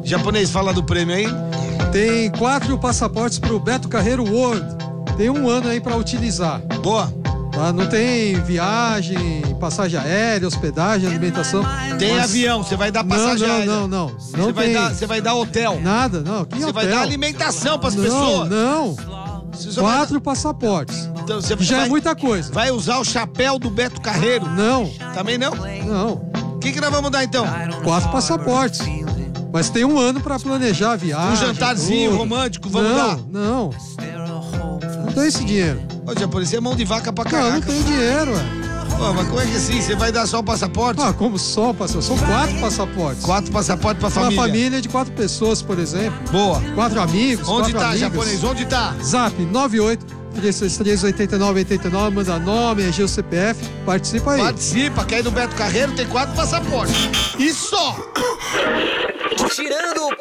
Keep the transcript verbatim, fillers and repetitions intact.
Japonês, fala do prêmio aí. Tem quatro passaportes pro Beto Carreiro World. Tem um ano aí pra utilizar. Boa. Tá? Não tem viagem, passagem aérea, hospedagem, alimentação. Tem Mas... avião, você vai dar passagem não, aérea. Não, não, não. Você Não vai tem. dar, você vai dar hotel. Nada, não. Que Você hotel? vai dar alimentação pras não, pessoas. Não, Você só Quatro passaportes. Então, você Já vai, é muita coisa. Vai usar o chapéu do Beto Carreiro? Não, Também não? não. O que, que nós vamos dar então? Quatro passaportes. Mas tem um ano pra planejar a viagem. Um jantarzinho tudo. romântico, vamos não, dar? Não, não tem esse dinheiro. Ô, Japonês, você é mão de vaca pra Não, caraca. não tem dinheiro, ué. Pô, mas como é que assim? Você vai dar só o passaporte? Ah, como só passaporte? São quatro passaportes. Quatro passaportes pra família. Uma família de quatro pessoas, por exemplo. Boa. Quatro amigos, Onde quatro tá, amigas. Japonês? Onde tá? Zap nove oito três seis três oito nove oito nove, manda nome, R G, o C P F, participa aí. Participa, quer ir no Beto Carreiro, tem quatro passaportes. E só! Tirando